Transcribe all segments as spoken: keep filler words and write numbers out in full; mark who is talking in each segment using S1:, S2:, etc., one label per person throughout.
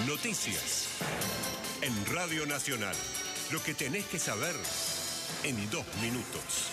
S1: Noticias. En Radio Nacional. Lo que tenés que saber en dos minutos.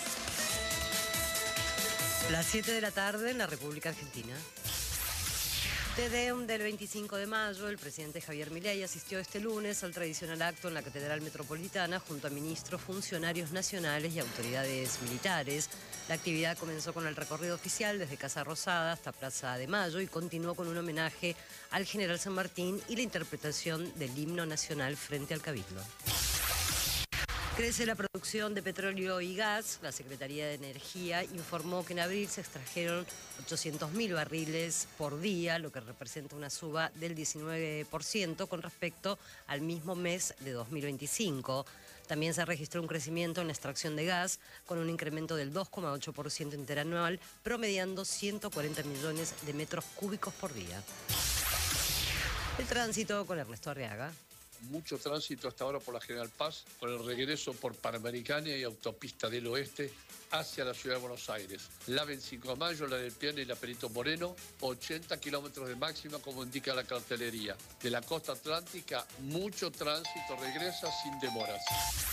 S2: Las siete de la tarde en la República Argentina. Te Deum del veinticinco de mayo, el presidente Javier Milei asistió este lunes al tradicional acto en la Catedral Metropolitana junto a ministros, funcionarios nacionales y autoridades militares. La actividad comenzó con el recorrido oficial desde Casa Rosada hasta Plaza de Mayo y continuó con un homenaje al general San Martín y la interpretación del himno nacional frente al Cabildo. Crece la producción de petróleo y gas. La Secretaría de Energía informó que en abril se extrajeron ochocientos mil barriles por día, lo que representa una suba del diecinueve por ciento con respecto al mismo mes de dos mil veinticinco. También se registró un crecimiento en la extracción de gas, con un incremento del dos coma ocho por ciento interanual, promediando ciento cuarenta millones de metros cúbicos por día. El tránsito con Ernesto Arriaga.
S3: Mucho tránsito hasta ahora por la General Paz, con el regreso por Panamericana y Autopista del Oeste hacia la ciudad de Buenos Aires. La veinticinco de mayo, la del Piano y la Perito Moreno, ochenta kilómetros de máxima, como indica la cartelería. De la costa atlántica, mucho tránsito, regresa sin demoras.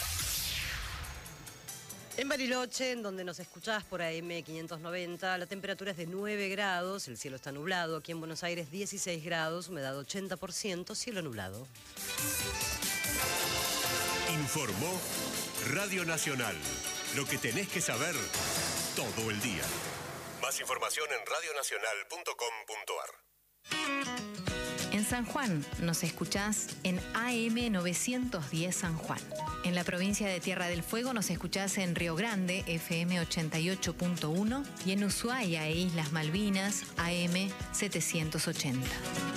S2: En Bariloche, en donde nos escuchás por A M quinientos noventa, la temperatura es de nueve grados, el cielo está nublado. Aquí en Buenos Aires, dieciséis grados, humedad ochenta por ciento, cielo nublado.
S1: Informó Radio Nacional. Lo que tenés que saber todo el día. Más información en radio nacional punto com punto ar.
S4: En San Juan nos escuchás en A M novecientos diez San Juan. En la provincia de Tierra del Fuego nos escuchás en Río Grande, F M ochenta y ocho punto uno, y en Ushuaia e Islas Malvinas, A M setecientos ochenta.